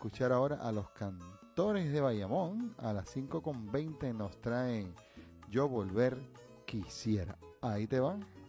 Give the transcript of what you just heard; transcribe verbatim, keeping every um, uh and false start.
escuchar ahora a los Cantores de Bayamón. A las cinco con veinte nos traen Yo Volver Quisiera. Ahí te van.